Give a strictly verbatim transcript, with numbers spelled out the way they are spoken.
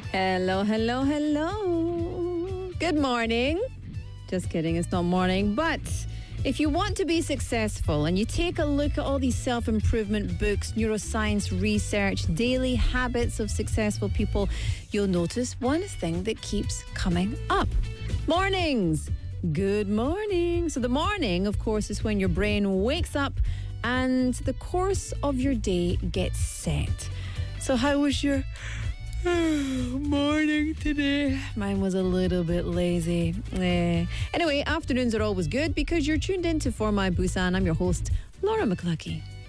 Hello, hello, hello. Good morning. Just kidding, it's not morning. But if you want to be successful and you take a look at all these self-improvement books, neuroscience research, daily habits of successful people, you'll notice one thing that keeps coming up. Mornings. Good morning. So the morning, of course, is when your brain wakes up and the course of your day gets set. So how was your morning today? Mine was a little bit lazy. Eh. Anyway, afternoons are always good because you're tuned in to For My Busan. I'm your host, Laura McCluskey.